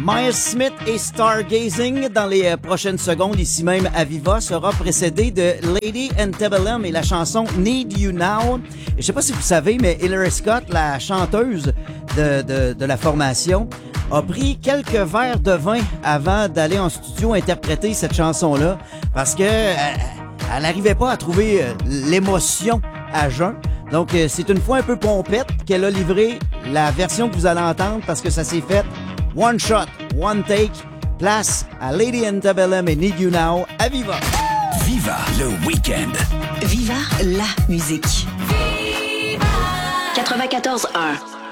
Miles Smith et Stargazing dans les prochaines secondes, ici même à Viva, sera précédé de Lady Antebellum et la chanson Need You Now. Je sais pas si vous savez, mais Hillary Scott, la chanteuse de la formation, a pris quelques verres de vin avant d'aller en studio interpréter cette chanson-là parce que elle n'arrivait pas à trouver l'émotion à jeun. Donc, c'est une fois un peu pompette qu'elle a livré la version que vous allez entendre parce que ça s'est fait one shot, one take. Place à Lady Antebellum et Need You Now à Viva. Viva le week-end. Viva la musique. 94.1